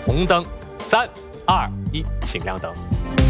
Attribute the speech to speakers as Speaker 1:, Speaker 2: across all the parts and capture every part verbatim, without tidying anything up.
Speaker 1: 红灯。三、二、一，请亮灯。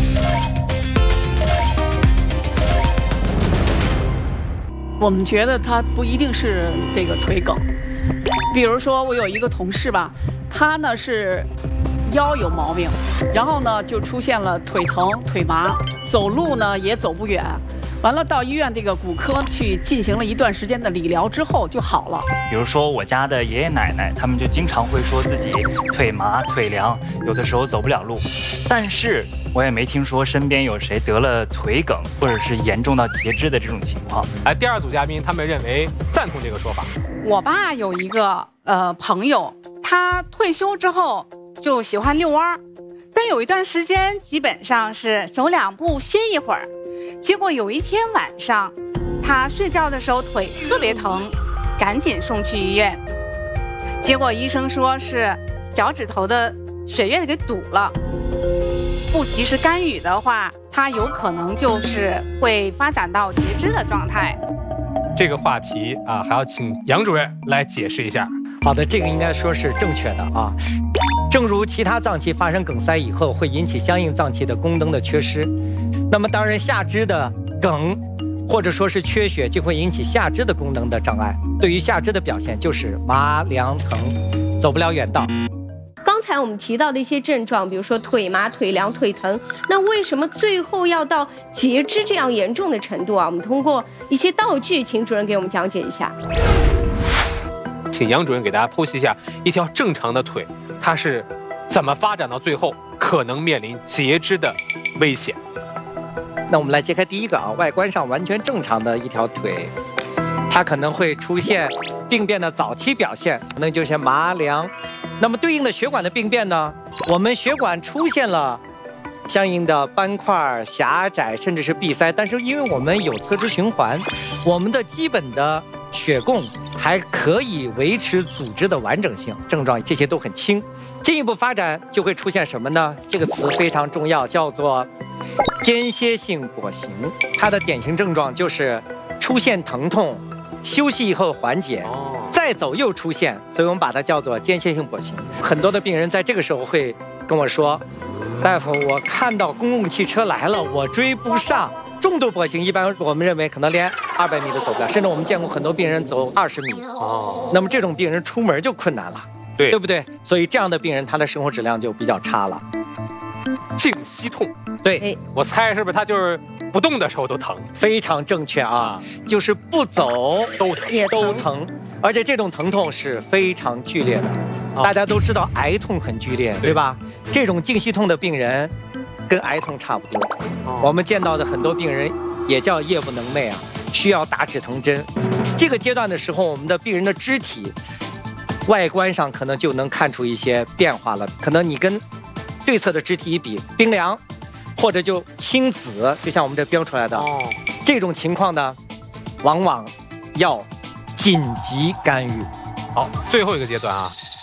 Speaker 2: 我们觉得他不一定是这个腿梗，比如说我有一个同事吧，他呢是腰有毛病，然后呢就出现了腿疼、腿麻，走路呢也走不远。完了，到医院这个骨科去进行了一段时间的理疗之后就好了。
Speaker 3: 比如说我家的爷爷奶奶，他们就经常会说自己腿麻、腿凉，有的时候走不了路。但是我也没听说身边有谁得了腿梗，或者是严重到截肢的这种情况。
Speaker 1: 哎，第二组嘉宾他们认为赞同这个说法。
Speaker 4: 我爸有一个呃朋友，他退休之后就喜欢遛弯儿，但有一段时间基本上是走两步歇一会儿。结果有一天晚上，他睡觉的时候腿特别疼，赶紧送去医院。结果医生说是脚趾头的血液给堵了，不及时干预的话，他有可能就是会发展到截肢的状态。
Speaker 1: 这个话题啊，还要请杨主任来解释一下。
Speaker 5: 好的，这个应该说是正确的啊。正如其他脏器发生梗塞以后，会引起相应脏器的功能的缺失。那么当然，下肢的梗或者说是缺血，就会引起下肢的功能的障碍。对于下肢的表现，就是麻、凉、疼，走不了远道。
Speaker 6: 刚才我们提到的一些症状，比如说腿麻、腿凉、腿疼，那为什么最后要到截肢这样严重的程度啊？我们通过一些道具，请主任给我们讲解一下。
Speaker 1: 请杨主任给大家剖析一下，一条正常的腿，它是怎么发展到最后可能面临截肢的危险？
Speaker 5: 那我们来揭开第一个啊，外观上完全正常的一条腿，它可能会出现病变的早期表现，可能就是麻凉。那么对应的血管的病变呢，我们血管出现了相应的斑块、狭窄，甚至是闭塞，但是因为我们有侧支循环，我们的基本的血供还可以维持组织的完整性，症状这些都很轻。进一步发展就会出现什么呢？这个词非常重要，叫做间歇性跛行。它的典型症状就是出现疼痛，休息以后缓解，再走又出现，所以我们把它叫做间歇性跛行。很多的病人在这个时候会跟我说，大夫，我看到公共汽车来了，我追不上。重度跛行一般我们认为可能连二百米都走不了，甚至我们见过很多病人走二十米。哦，那么这种病人出门就困难了，对对不对？所以这样的病人他的生活质量就比较差了。
Speaker 1: 颈息痛，
Speaker 5: 对，
Speaker 1: 我猜是不是他就是不动的时候都疼？
Speaker 5: 非常正确啊，就是不走
Speaker 1: 都疼，
Speaker 6: 也
Speaker 5: 都疼，而且这种疼痛是非常剧烈的。哦、大家都知道癌痛很剧烈，对吧？这种颈息痛的病人跟癌痛差不多。哦、我们见到的很多病人也叫夜不能寐啊，需要打止疼针。这个阶段的时候，我们的病人的肢体外观上可能就能看出一些变化了，可能你跟对侧的肢体一比，冰凉，或者就青紫，就像我们这标出来的，哦、这种情况呢，往往要紧急干预。
Speaker 1: 好，最后一个阶段啊。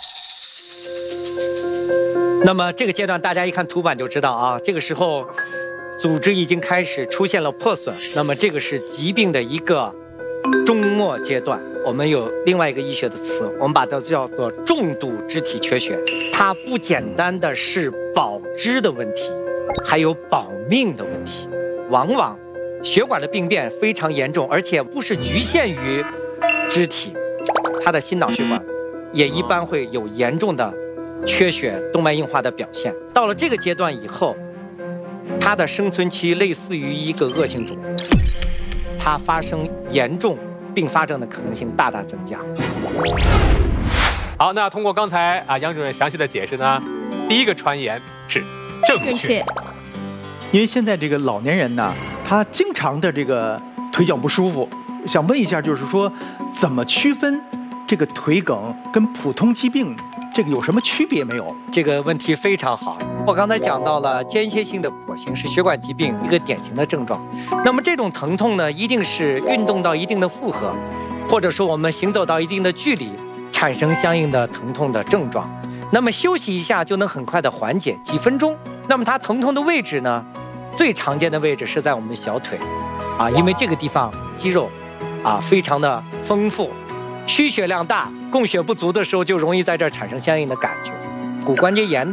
Speaker 5: 那么这个阶段，大家一看图板就知道啊，这个时候组织已经开始出现了破损，那么这个是疾病的一个终末阶段。我们有另外一个医学的词，我们把它叫做重度肢体缺血。它不简单的是保肢的问题，还有保命的问题。往往血管的病变非常严重，而且不是局限于肢体，它的心脑血管也一般会有严重的缺血、动脉硬化的表现。到了这个阶段以后，它的生存期类似于一个恶性肿瘤，它发生严重并发症的可能性大大增加。
Speaker 1: 好，那通过刚才啊杨主任详细的解释呢，第一个传言是正确。
Speaker 7: 因为现在这个老年人呢，他经常的这个腿脚不舒服，想问一下，就是说怎么区分这个腿梗跟普通疾病这个有什么区别没有？
Speaker 5: 这个问题非常好。我刚才讲到了间歇性的跛行是血管疾病一个典型的症状。那么这种疼痛呢，一定是运动到一定的负荷，或者说我们行走到一定的距离，产生相应的疼痛的症状。那么休息一下就能很快的缓解，几分钟。那么它疼痛的位置呢，最常见的位置是在我们的小腿，啊，因为这个地方肌肉啊非常的丰富，虚血量大，供血不足的时候就容易在这儿产生相应的感觉。骨关节炎